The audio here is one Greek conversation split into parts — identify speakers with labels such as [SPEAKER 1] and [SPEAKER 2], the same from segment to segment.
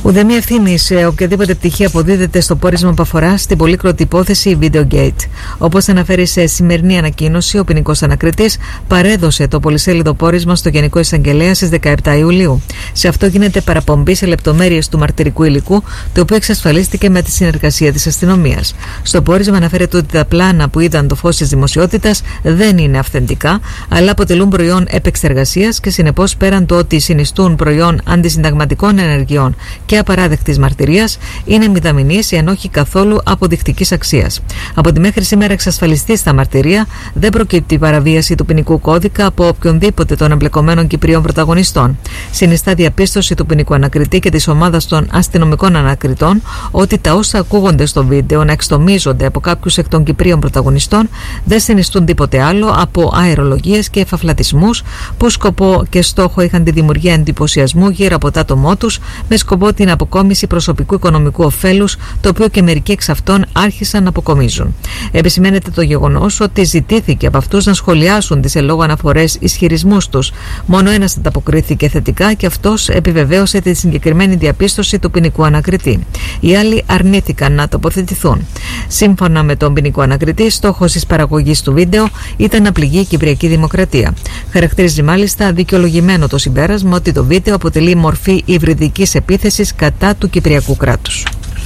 [SPEAKER 1] Ουδέμια ευθύνη σε οποιαδήποτε πτυχή αποδίδεται στο πόρισμα που αφορά στην πολύκροτη υπόθεση Videogate. Όπως αναφέρει σε σημερινή ανακοίνωση, ο ποινικός ανακριτής παρέδωσε το πολυσέλιδο πόρισμα στο Γενικό Εισαγγελέα στις 17 Ιουλίου. Σε αυτό γίνεται παραπομπή σε λεπτομέρειες του μαρτυρικού υλικού, το οποίο εξασφαλίστηκε με τη συνεργασία της αστυνομίας. Στο πόρισμα αναφέρεται ότι τα πλάνα που είδαν το φως της δημοσιότητας δεν είναι αυθεντικά, αλλά αποτελούν προϊόν επεξεργασίας και συνεπώς πέραν του ότι συνιστούν προϊόν αντισυνταγματικών ενεργειών και απαράδεκτης μαρτυρίας, είναι μηδαμινής εάν όχι καθόλου αποδεικτικής αξίας. Από τη μέχρι σήμερα εξασφαλιστή στα μαρτυρία, δεν προκύπτει παραβίαση του ποινικού κώδικα από οποιονδήποτε των εμπλεκομένων Κυπρίων πρωταγωνιστών. Συνιστά διαπίστωση του ποινικού ανακριτή και της ομάδας των αστυνομικών ανακριτών ότι τα όσα ακούγονται στο βίντεο να εξτομίζονται από κάποιους εκ των Κυπρίων πρωταγωνιστών δεν συνιστούν τίποτε άλλο από αερολογίες και εφαφλατισμούς που σκοπό και στόχο είχαν τη δημιουργία εντυπωσιασμού γύρω από το άτομό τους, με σκοπό την αποκόμιση προσωπικού οικονομικού ωφέλους, το οποίο και μερικοί εξ αυτών άρχισαν να αποκομίζουν. Επισημαίνεται το γεγονός ότι ζητήθηκε από αυτούς να σχολιάσουν τις ελόγω αναφορές ισχυρισμούς τους. Μόνο ένας ανταποκρίθηκε θετικά και αυτός επιβεβαίωσε τη συγκεκριμένη διαπίστωση του ποινικού ανακριτή. Οι άλλοι αρνήθηκαν να τοποθετηθούν. Σύμφωνα με τον ποινικό ανακριτή, στόχος της παραγωγής του βίντεο ήταν να πληγεί η Κυπριακή Δημοκρατία. Χαρακτηρίζει μάλιστα δικαιολογημένο το συμπέρασμα ότι το βίντεο αποτελεί μορφή υβριδικής επίθεσης κατά του Κυπριακού κράτους.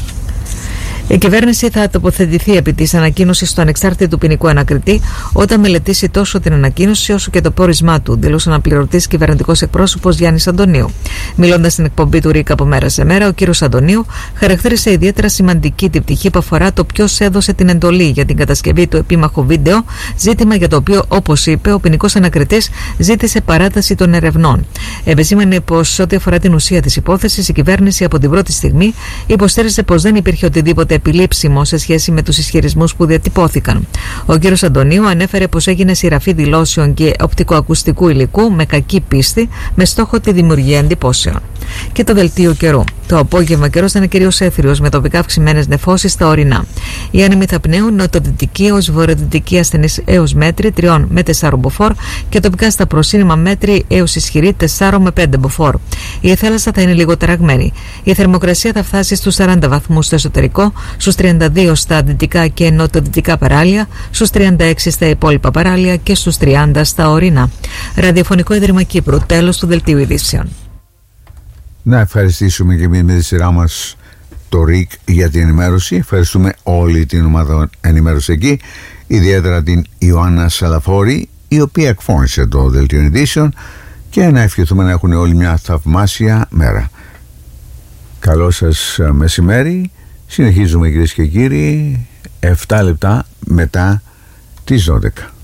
[SPEAKER 1] Η κυβέρνηση θα τοποθετηθεί επί της ανακοίνωσης του ανεξάρτητου ποινικού ανακριτή όταν μελετήσει τόσο την ανακοίνωση όσο και το πόρισμά του, δήλωσε αναπληρωτής κυβερνητικός εκπρόσωπος Γιάννης Αντωνίου. Μιλώντας στην εκπομπή του ΡΙΚ από μέρα σε μέρα, ο κύριος Αντωνίου χαρακτήρισε ιδιαίτερα σημαντική την πτυχή που αφορά το ποιος έδωσε την εντολή για την κατασκευή του επίμαχου βίντεο, ζήτημα για το οποίο, όπως είπε, ο ποινικός ανακριτής ζήτησε παράταση των ερευνών. Επεσήμανε πως, ό,τι αφορά την ουσία της υπόθεσης, η κυβέρνηση από την πρώτη στιγμή υποστήριζε πως δεν υπήρχε οτιδήποτε επιλήψιμο σε σχέση με τους ισχυρισμούς που διατυπώθηκαν. Ο κ. Αντωνίου ανέφερε πως έγινε σειραφή δηλώσεων και οπτικοακουστικού υλικού με κακή πίστη, με στόχο τη δημιουργία εντυπώσεων. Και το δελτίο καιρού. Το απόγευμα καιρός ήταν κυρίως έθριος, με τοπικά αυξημένες νεφώσεις στα ορεινά. Οι άνεμοι θα πνέουν νοτιοδυτική έως βορειοδυτική ασθενής έως μέτρη 3 με 4 μποφόρ και τοπικά στα προσύνυμα μέτρη έως ισχυρή 4 με 5 μποφόρ. Η θάλασσα θα είναι λίγο ταραγμένη. Η θερμοκρασία θα φτάσει στους 40 βαθμούς στο εσωτερικό, στους 32 στα δυτικά και νοτιοδυτικά παράλια, στους 36 στα υπόλοιπα παράλια και στους 30 στα ορεινά. Ραδιοφωνικό Ίδρυμα Κύπρου, τέλος του δελτίου ειδήσεων.
[SPEAKER 2] Να ευχαριστήσουμε και εμείς με τη σειρά μας το ΡΙΚ για την ενημέρωση. Ευχαριστούμε όλη την ομάδα ενημέρωση εκεί, ιδιαίτερα την Ιωάννα Σαλαφόρη, η οποία εκφώνησε το δελτίο ειδήσεων, και να ευχηθούμε να έχουν όλοι μια θαυμάσια μέρα. Καλό σας μεσημέρι. Συνεχίζουμε, κυρίες και κύριοι, 7 λεπτά μετά τις 12.